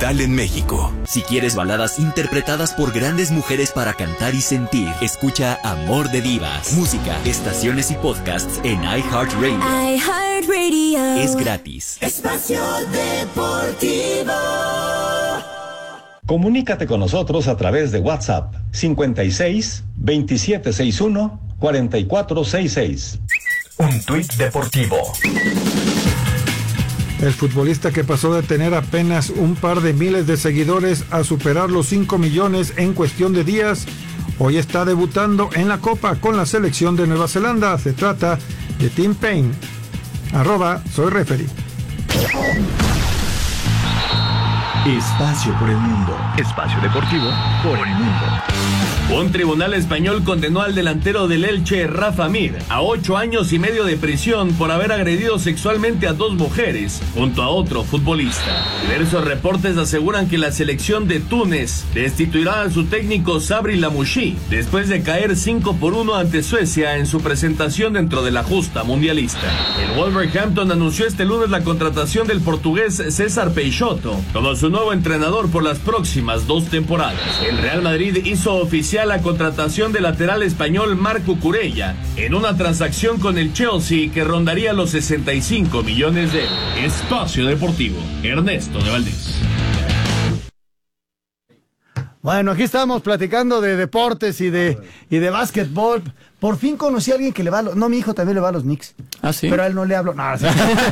local en México. Si quieres baladas interpretadas por grandes mujeres para cantar y sentir, escucha Amor de Divas. Música, estaciones y podcasts en iHeartRadio. iHeartRadio. Es gratis. Espacio Deportivo. Comunícate con nosotros a través de WhatsApp 56 2761 4466. Un tuit deportivo. El futbolista que pasó de tener apenas un par de miles de seguidores a superar los 5 millones en cuestión de días, hoy está debutando en la Copa con la selección de Nueva Zelanda. Se trata de Tim Payne. @soy referee. Espacio por el mundo. Espacio deportivo por el mundo. Un tribunal español condenó al delantero del Elche, Rafa Mir, a 8 años y medio de prisión por haber agredido sexualmente a 2 mujeres junto a otro futbolista. Diversos reportes aseguran que la selección de Túnez destituirá a su técnico Sabri Lamouchi después de caer 5-1 ante Suecia en su presentación dentro de la justa mundialista. El Wolverhampton anunció este lunes la contratación del portugués César Peixoto como su nuevo entrenador por las próximas 2 temporadas. El Real Madrid hizo oficial la contratación del lateral español Marc Cucurella en una transacción con el Chelsea que rondaría los 65 millones de euros. Espacio Deportivo, Ernesto de Valdés. Bueno, aquí estamos platicando de deportes y de básquetbol. Por fin conocí a alguien que le va a los... No, mi hijo también le va a los Knicks. ¿Ah, sí? Pero a él no le hablo. No, sí.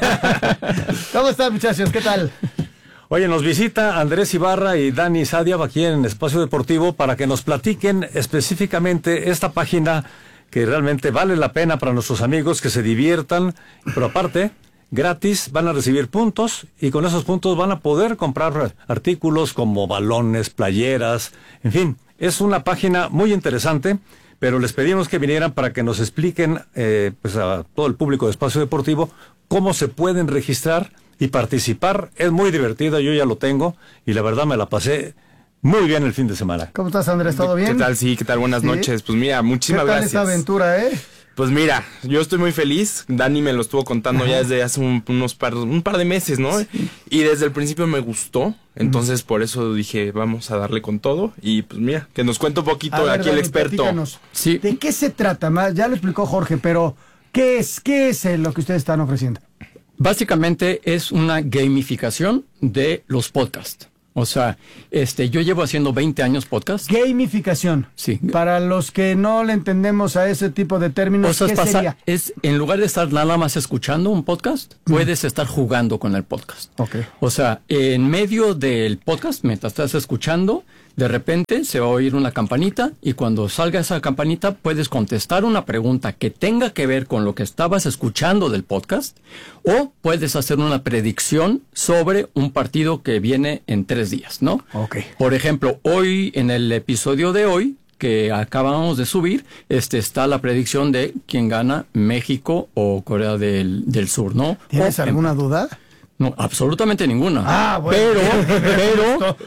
¿Cómo están, muchachos? ¿Qué tal? Oye, nos visita Andrés Ibarra y Dani Sadia aquí en Espacio Deportivo para que nos platiquen específicamente esta página que realmente vale la pena para nuestros amigos que se diviertan, pero aparte, gratis, van a recibir puntos y con esos puntos van a poder comprar artículos como balones, playeras, en fin, es una página muy interesante, pero les pedimos que vinieran para que nos expliquen pues a todo el público de Espacio Deportivo cómo se pueden registrar y participar. Es muy divertido, yo ya lo tengo y la verdad me la pasé muy bien el fin de semana. ¿Cómo estás, Andrés? ¿Todo bien? ¿Qué tal? Sí, ¿qué tal? Buenas noches. Pues mira, muchísimas gracias. ¿Qué tal esta aventura, Pues mira, yo estoy muy feliz. Dani me lo estuvo contando ya desde hace un par de meses, ¿no? Sí. Y desde el principio me gustó. Entonces por eso dije, vamos a darle con todo. Y pues mira, que nos cuente un poquito aquí Dani, el experto. Sí. ¿De qué se trata? Ya lo explicó Jorge, pero ¿qué es lo que ustedes están ofreciendo? Básicamente es una gamificación de los podcasts. O sea, yo llevo haciendo 20 años podcast. Gamificación. Sí. Para los que no le entendemos a ese tipo de términos, ¿qué sería? En lugar de estar nada más escuchando un podcast, puedes estar jugando con el podcast. Okay. O sea, en medio del podcast, mientras estás escuchando, de repente se va a oír una campanita y cuando salga esa campanita puedes contestar una pregunta que tenga que ver con lo que estabas escuchando del podcast o puedes hacer una predicción sobre un partido que viene en 3 días, ¿no? Okay. Por ejemplo, hoy, en el episodio de hoy, que acabamos de subir, está la predicción de quién gana, México o Corea del Sur, ¿no? ¿Tienes alguna duda? No, absolutamente ninguna. Ah, bueno. Pero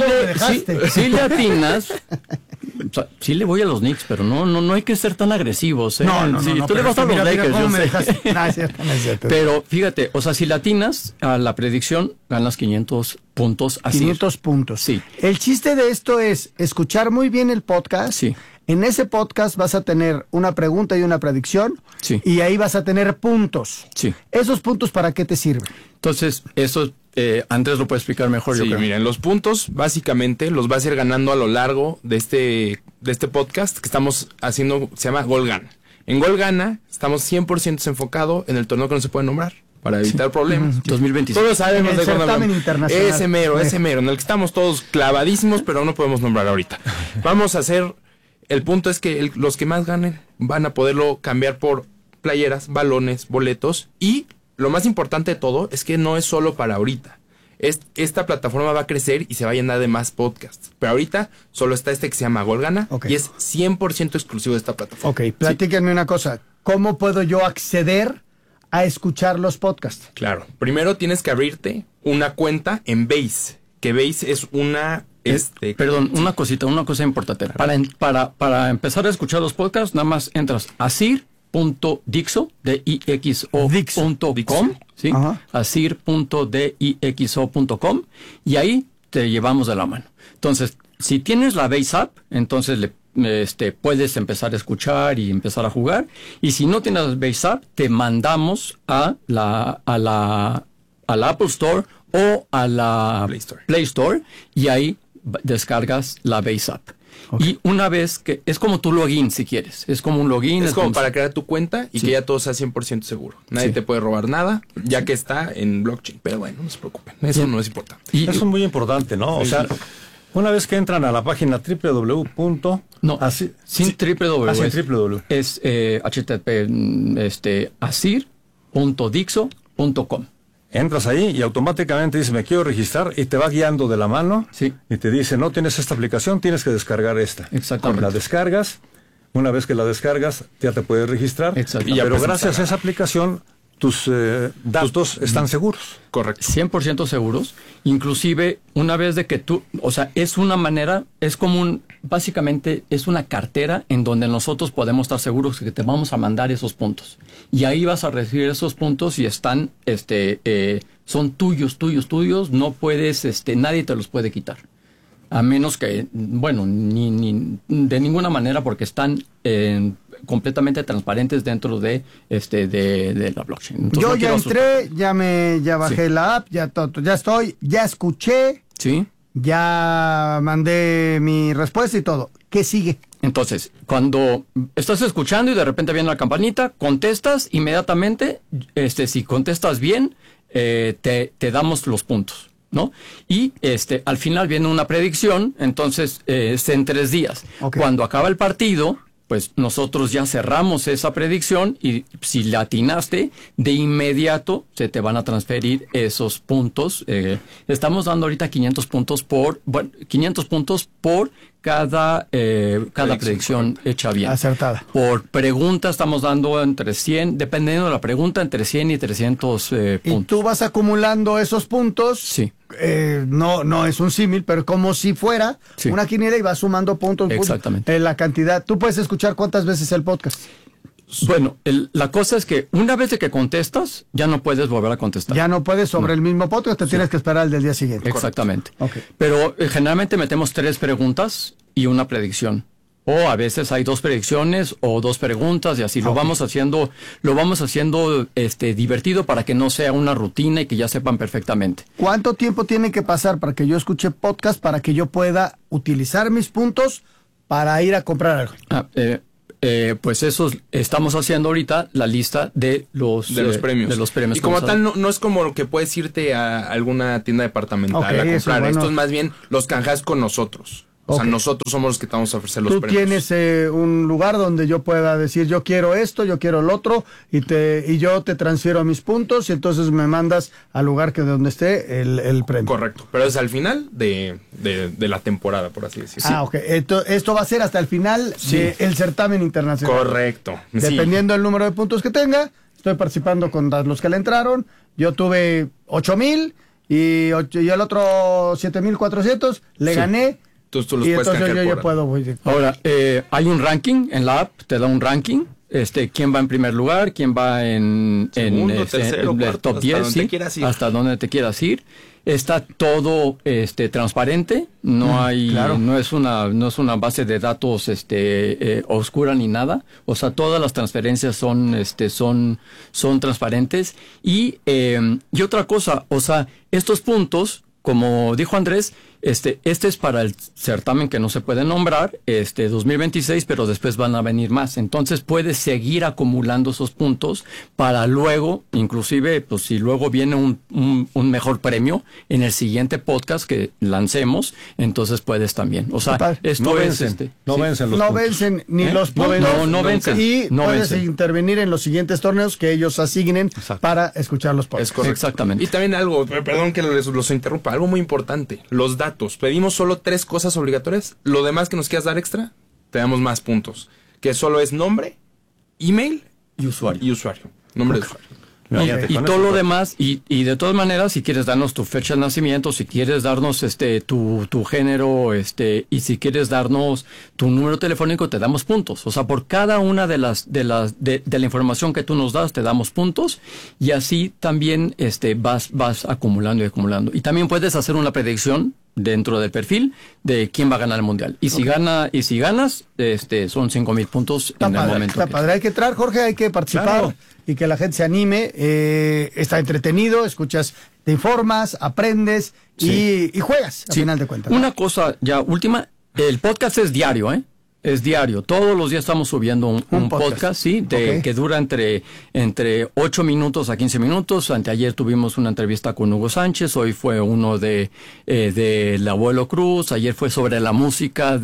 si le atinas, o sea, sí le voy a los Knicks, pero no hay que ser tan agresivos, ¿eh? No, tú le vas a los Lakers, yo sé. No, es cierto. Pero fíjate, o sea, si le atinas a la predicción, ganas 500 puntos así. 500 puntos. Sí. El chiste de esto es escuchar muy bien el podcast. Sí. En ese podcast vas a tener una pregunta y una predicción. Sí. Y ahí vas a tener puntos. Sí. ¿Esos puntos para qué te sirven? Entonces, eso Andrés lo puede explicar mejor, yo creo. Miren, los puntos básicamente los vas a ir ganando a lo largo de este podcast que estamos haciendo, se llama Gol Gana. En Gol Gana estamos 100% enfocados en el torneo que no se puede nombrar para evitar problemas. 2025. Todos sabemos de cuándo hablamos. Internacional. Ese mero, en el que estamos todos clavadísimos, pero no podemos nombrar ahorita. Vamos a hacer... El punto es que los que más ganen van a poderlo cambiar por playeras, balones, boletos y lo más importante de todo es que no es solo para ahorita. Esta plataforma va a crecer y se va a llenar de más podcasts. Pero ahorita solo está que se llama Gol Gana y es 100% exclusivo de esta plataforma. Ok, platíquenme una cosa. ¿Cómo puedo yo acceder a escuchar los podcasts? Claro, primero tienes que abrirte una cuenta en Base, que Base es una... Perdón, una cosa importante. Para empezar a escuchar los podcasts, nada más entras a asir.dixo.com, ¿sí? Asir.dixo.com y ahí te llevamos de la mano. Entonces, si tienes la Base App, entonces puedes empezar a escuchar y empezar a jugar. Y si no tienes la Base App, te mandamos a la Apple Store o a la Play Store y ahí descargas la Base App. Okay. Y una vez que es como tu login, si quieres, es como un login. Es como para crear tu cuenta y que ya todo sea 100% seguro. Nadie te puede robar nada, ya que está en blockchain. Pero bueno, no se preocupen, eso no es importante. Y eso es muy importante, ¿no? O sea, una vez que entran a la página www. Sin www. Es http asir.dixo.com. Entras ahí y automáticamente dice, me quiero registrar, y te va guiando de la mano. Sí. Y te dice, no tienes esta aplicación, tienes que descargar esta. Exactamente. La descargas, una vez que la descargas, ya te puedes registrar. Exactamente. Pero gracias a esa aplicación, tus datos están seguros. Correcto. 100% seguros. Inclusive, una vez de que tú, o sea, es una manera, es como básicamente es una cartera en donde nosotros podemos estar seguros que te vamos a mandar esos puntos. Y ahí vas a recibir esos puntos y están, son tuyos, no puedes, nadie te los puede quitar. A menos que, bueno, ni de ninguna manera, porque están completamente transparentes dentro de la blockchain. Entonces, yo ya entré, ya bajé la app, ya estoy, ya escuché, sí, ya mandé mi respuesta y todo. ¿Qué sigue? Entonces, cuando estás escuchando y de repente viene la campanita, contestas inmediatamente. Si contestas bien, te damos los puntos, ¿no? Y al final viene una predicción, entonces es en 3 días. Okay. Cuando acaba el partido, pues nosotros ya cerramos esa predicción y si la atinaste, de inmediato se te van a transferir esos puntos. Estamos dando ahorita 500 puntos por cada predicción hecha bien. Acertada. Por pregunta estamos dando entre 100, dependiendo de la pregunta, entre 100 y 300 puntos. Y tú vas acumulando esos puntos. Sí. No es un símil, pero como si fuera una quiniela y vas sumando puntos. Exactamente. La cantidad. Tú puedes escuchar cuántas veces el podcast. Bueno, la cosa es que una vez de que contestas, ya no puedes volver a contestar. Ya no puedes sobre el mismo podcast, te tienes que esperar el del día siguiente. Exactamente. Okay. Pero generalmente metemos 3 preguntas y una predicción. O a veces hay 2 predicciones o 2 preguntas y así. Lo vamos haciendo divertido para que no sea una rutina y que ya sepan perfectamente. ¿Cuánto tiempo tiene que pasar para que yo escuche podcast para que yo pueda utilizar mis puntos para ir a comprar algo? Pues eso estamos haciendo ahorita la lista de los premios. Y como tal, no es como lo que puedes irte a alguna tienda departamental a comprar. Bueno. Esto es más bien los canjeas con nosotros. O sea, nosotros somos los que te vamos a ofrecer los premios. Tú tienes un lugar donde yo pueda decir, yo quiero esto, yo quiero el otro, y yo te transfiero mis puntos, y entonces me mandas al lugar de donde esté el premio. Correcto, pero es al final de la temporada, por así decirlo. Ok. Esto va a ser hasta el final del certamen internacional. Correcto. Dependiendo del número de puntos que tenga, estoy participando con los que le entraron. Yo tuve 8,000 y el otro 7,400, le gané. Tú los puedes canjear yo puedo. Ahora, hay un ranking en la app, te da un ranking. Quién va en primer lugar, quién va en segundo, tercero, cuarto, top 10, hasta donde te quieras ir. Está todo transparente, no es una base de datos oscura ni nada. O sea, todas las transferencias son transparentes. Y otra cosa, o sea, estos puntos, como dijo Andrés, este es para el certamen que no se puede nombrar, 2026, pero después van a venir más. Entonces puedes seguir acumulando esos puntos para luego, inclusive, pues si luego viene un mejor premio en el siguiente podcast que lancemos, entonces puedes también. O sea, esto no vencen, no vencen ni los puntos. No vencen. Y puedes intervenir en los siguientes torneos que ellos asignen para escuchar los podcasts. Es correcto. Exactamente. Y también algo, perdón que los interrumpa, algo muy importante, los datos. Pedimos solo 3 cosas obligatorias. Lo demás que nos quieras dar extra, te damos más puntos. Que solo es nombre, email y usuario. Nombre de usuario. Y todo lo demás, y de todas maneras, si quieres darnos tu fecha de nacimiento, si quieres darnos tu género, y si quieres darnos tu número telefónico, te damos puntos. O sea, por cada una de la información que tú nos das, te damos puntos, y así también vas acumulando y acumulando. Y también puedes hacer una predicción dentro del perfil de quién va a ganar el mundial. Y si ganas, son 5,000 puntos en el momento. Está padre, hay que entrar, Jorge, hay que participar. Claro. Y que la gente se anime, está entretenido, escuchas, te informas, aprendes y juegas, al final de cuentas, ¿no? Una cosa ya última, el podcast es diario, Es diario. Todos los días estamos subiendo un podcast, sí, que dura entre 8 minutos a 15 minutos. Anteayer tuvimos una entrevista con Hugo Sánchez, hoy fue uno del Abuelo Cruz, ayer fue sobre la música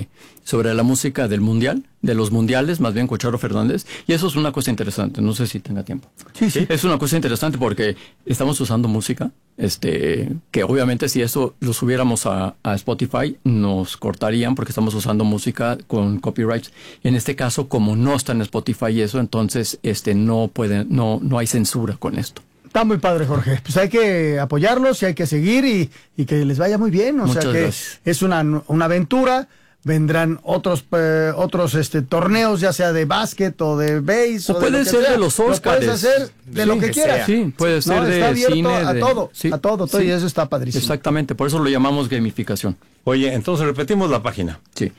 del mundial, de los mundiales, más bien con Charo Fernández, y eso es una cosa interesante, no sé si tenga tiempo. Sí. Es una cosa interesante porque estamos usando música, que obviamente si eso lo subiéramos a Spotify, nos cortarían porque estamos usando música con copyrights. En este caso, como no está en Spotify y eso, entonces no hay censura con esto. Está muy padre, Jorge. Pues hay que apoyarlos y hay que seguir y que les vaya muy bien. Muchas sea que gracias. Es una aventura. Vendrán otros torneos, ya sea de básquet o de béis. O puede ser de los Oscars. Puedes hacer de lo que quieras. Sí, puede ser de está abierto cine. A todo, y eso está padrísimo. Exactamente, por eso lo llamamos gamificación. Oye, entonces repetimos la página. Sí.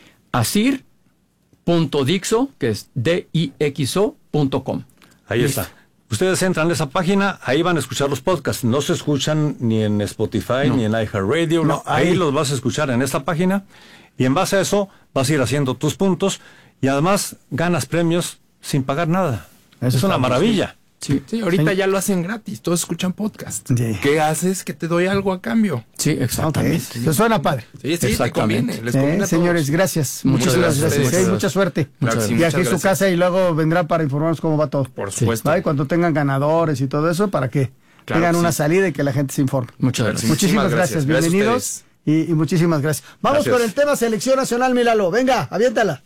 asir.dixo, que es dixo.com. Ahí está. Ustedes entran a esa página, ahí van a escuchar los podcasts. No se escuchan ni en Spotify, ni en iHeartRadio. No, ahí los vas a escuchar en esta página. Y en base a eso vas a ir haciendo tus puntos y además ganas premios sin pagar nada. Eso es una maravilla. Sí, ahorita ya lo hacen gratis, todos escuchan podcast. Sí. ¿Qué haces? Que te doy algo a cambio. Sí, exactamente. Eso suena padre. Sí, te conviene. Les conviene señores, gracias. Muchas gracias. Mucha suerte. Y aquí su casa y luego vendrá para informarnos cómo va todo. Por supuesto. Y cuando tengan ganadores y todo eso, para que tengan una salida y que la gente se informe. Muchas gracias. Muchísimas gracias. Bienvenidos. Y muchísimas gracias. Vamos con el tema selección nacional, Milalo. Venga, aviéntala.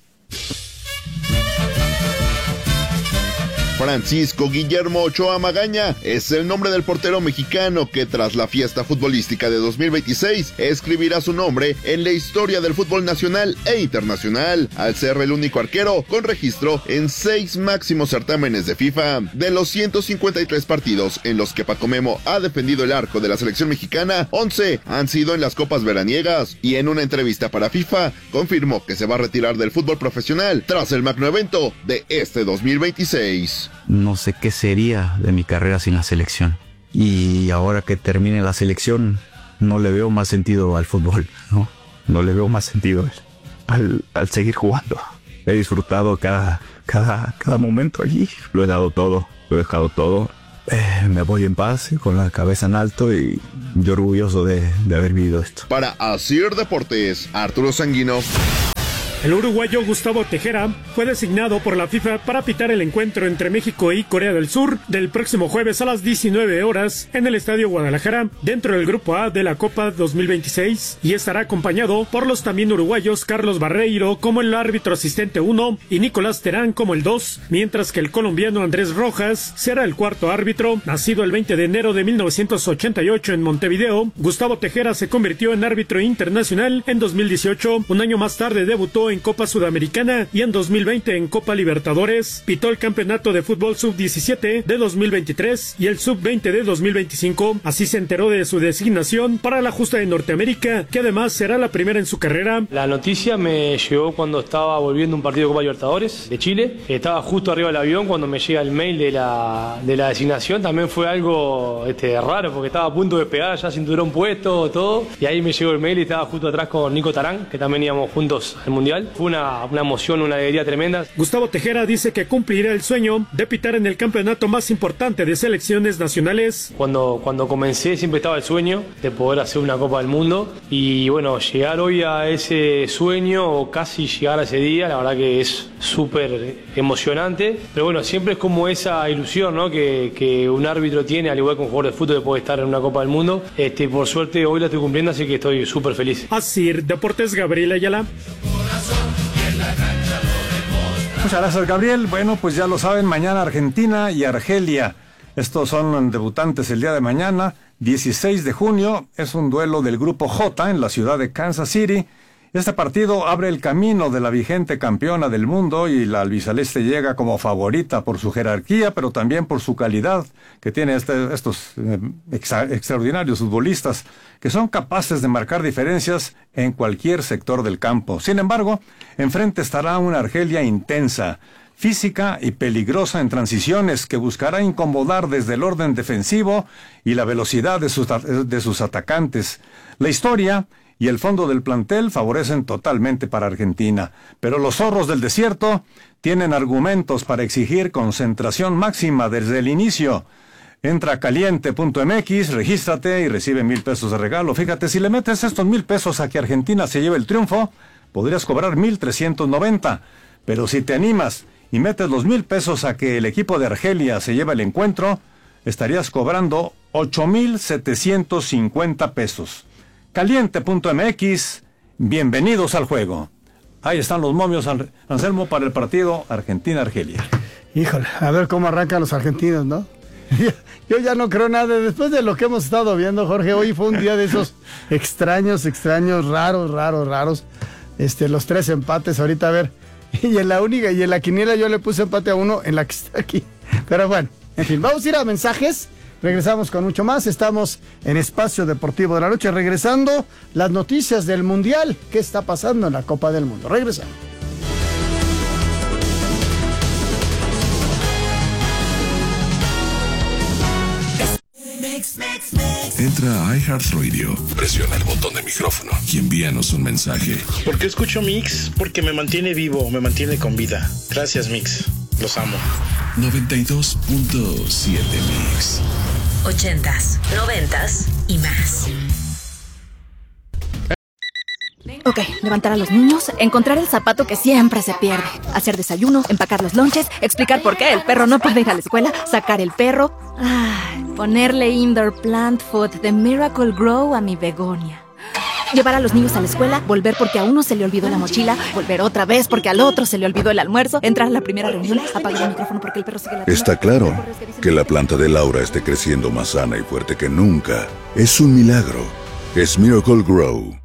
Francisco Guillermo Ochoa Magaña es el nombre del portero mexicano que tras la fiesta futbolística de 2026 escribirá su nombre en la historia del fútbol nacional e internacional, al ser el único arquero con registro en 6 máximos certámenes de FIFA. De los 153 partidos en los que Paco Memo ha defendido el arco de la selección mexicana, 11 han sido en las copas veraniegas, y en una entrevista para FIFA confirmó que se va a retirar del fútbol profesional tras el magno evento de este 2026. No sé qué sería de mi carrera sin la selección. Y ahora que termine la selección, no le veo más sentido al fútbol, ¿no? No le veo más sentido al seguir jugando. He disfrutado cada momento allí. Lo he dado todo, lo he dejado todo. Me voy en paz, con la cabeza en alto y yo orgulloso de haber vivido esto. Para Asir Deportes, Arturo Sanguino. El uruguayo Gustavo Tejera fue designado por la FIFA para pitar el encuentro entre México y Corea del Sur del próximo jueves a las 19 horas en el Estadio Guadalajara, dentro del Grupo A de la Copa 2026, y estará acompañado por los también uruguayos Carlos Barreiro como el árbitro asistente 1 y Nicolás Terán como el 2, mientras que el colombiano Andrés Rojas será el cuarto árbitro. Nacido el 20 de enero de 1988 en Montevideo, Gustavo Tejera se convirtió en árbitro internacional en 2018. Un año más tarde debutó en Copa Sudamericana y en 2020 en Copa Libertadores. Pitó el campeonato de fútbol sub-17 de 2023 y el sub-20 de 2025. Así se enteró de su designación para la justa de Norteamérica, que además será la primera en su carrera. La noticia me llegó cuando estaba volviendo un partido de Copa Libertadores de Chile. Estaba justo arriba del avión cuando me llega el mail de la designación. También fue algo raro porque estaba a punto de despegar, ya cinturón puesto, todo. Y ahí me llegó el mail y estaba justo atrás con Nico Tarán, que también íbamos juntos al Mundial. Fue una emoción, una alegría tremenda. Gustavo Tejera dice que cumplirá el sueño de pitar en el campeonato más importante de selecciones nacionales. Cuando comencé siempre estaba el sueño de poder hacer una Copa del Mundo, y bueno, llegar hoy a ese sueño o casi llegar a ese día, la verdad que es súper emocionante, pero bueno, siempre es como esa ilusión, ¿no? que un árbitro tiene, al igual que un jugador de fútbol, de poder estar en una Copa del Mundo. Por suerte hoy la estoy cumpliendo, así que estoy súper feliz. Asir Deportes, Gabriel Ayala. Muchas gracias, Gabriel. Bueno, pues ya lo saben, mañana Argentina y Argelia. Estos son debutantes el día de mañana, 16 de junio. Es un duelo del Grupo J en la ciudad de Kansas City. Este partido abre el camino de la vigente campeona del mundo y la albiceleste llega como favorita por su jerarquía, pero también por su calidad que tiene estos extraordinarios futbolistas que son capaces de marcar diferencias en cualquier sector del campo. Sin embargo, enfrente estará una Argelia intensa, física y peligrosa en transiciones, que buscará incomodar desde el orden defensivo y la velocidad de sus atacantes. La historia y el fondo del plantel favorecen totalmente para Argentina, pero los zorros del desierto tienen argumentos para exigir concentración máxima desde el inicio. Entra a caliente.mx, regístrate y recibe 1,000 pesos de regalo. Fíjate, si le metes estos 1,000 pesos a que Argentina se lleve el triunfo, podrías cobrar 1,390. Pero si te animas y metes los 1,000 pesos a que el equipo de Argelia se lleve el encuentro, estarías cobrando 8,750 pesos. Caliente.mx, bienvenidos al juego. Ahí están los momios, Anselmo, para el partido Argentina-Argelia. Híjole, a ver cómo arrancan los argentinos, ¿no? Yo ya no creo nada. Después de lo que hemos estado viendo, Jorge, hoy fue un día de esos extraños, raros. Los 3 empates, ahorita a ver. Y en la quiniela yo le puse empate a 1 en la que está aquí. Pero bueno, en fin, vamos a ir a mensajes. Regresamos con mucho más. Estamos en Espacio Deportivo de la Noche. Regresando, las noticias del Mundial. ¿Qué está pasando en la Copa del Mundo? Regresamos. Entra a iHeartRadio, presiona el botón de micrófono y envíanos un mensaje. ¿Por qué escucho Mix? Porque me mantiene vivo, me mantiene con vida. Gracias, Mix. Los amo. 92.7 Mix. 80s, 90s y más. Ok, levantar a los niños, encontrar el zapato que siempre se pierde, hacer desayuno, empacar los lonches, explicar por qué el perro no puede ir a la escuela, sacar el perro, ponerle indoor plant food de Miracle Grow a mi begonia. Llevar a los niños a la escuela, volver porque a uno se le olvidó la mochila, volver otra vez porque al otro se le olvidó el almuerzo, entrar a la primera reunión, apagar el micrófono porque el perro sigue la... Está claro que la planta de Laura esté creciendo más sana y fuerte que nunca. Es un milagro. Es Miracle Grow.